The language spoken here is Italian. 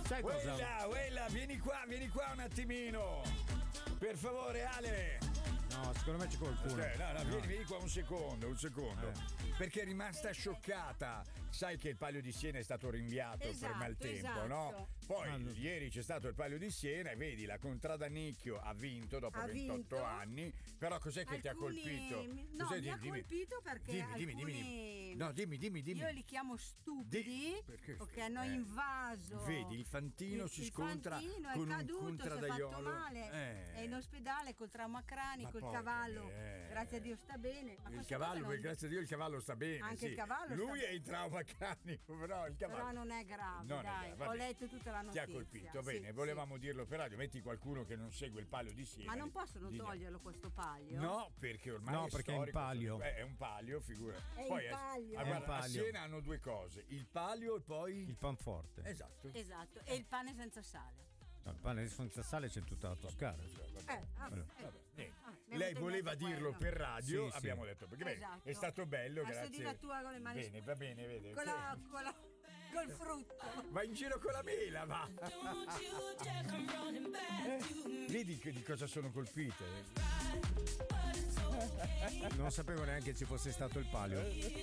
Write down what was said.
Sai cosa? Uella, vieni qua un attimino. Per favore, Ale. No, secondo me c'è qualcuno. No. Vieni qua un secondo. Perché è rimasta scioccata. Sai che il Palio di Siena è stato rinviato per maltempo, no? Poi ieri c'è stato il Palio di Siena e vedi la Contrada Nicchio ha vinto dopo 28 anni. Però cos'è che ti ha colpito? No, mi ha colpito perché dimmi. No, dimmi. Io li chiamo stupidi perché hanno invaso. Vedi, il Fantino si scontra con un contraddaiolo. Si è fatto male. È in ospedale col trauma cranico, il cavallo. Grazie a Dio sta bene. Ma il cavallo, grazie a Dio il cavallo sta bene. Anche il cavallo lui è in trauma cranico, però il cavallo. Però non è grave, dai. Ho letto tutta la notizia. Ti ha colpito, bene, volevamo dirlo per radio. Metti qualcuno che non segue il Palio di Siena. Ma non possono toglierlo questo palio? No, perché ormai è in palio. È un palio, figura. Poi palio. A Siena hanno due cose, il palio e poi il panforte. Esatto. E il pane senza sale. No, il pane senza sale c'è tutta la Toscana. Lei voleva dirlo per radio, sì, abbiamo detto perché bene, è stato bello, grazie. Di la tua con le mani. Bene, va bene, vede. Col frutto. Va in giro con la mela, va. Vedi di cosa sono colpite? Non sapevo neanche ci fosse stato il palio.